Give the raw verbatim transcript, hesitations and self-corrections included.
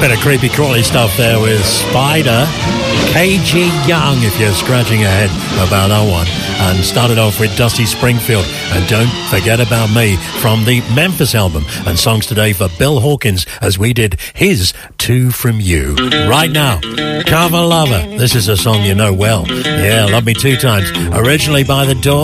Bit of creepy crawly stuff there with Spider. K G Young, if you're scratching your head about that one. And started off with Dusty Springfield and Don't Forget About Me from the Memphis album. And songs today for Bill Hawkins as we did his Two From You. Right now, Cover Lover. This is a song you know well. Yeah, Love Me Two Times. Originally by The Doors.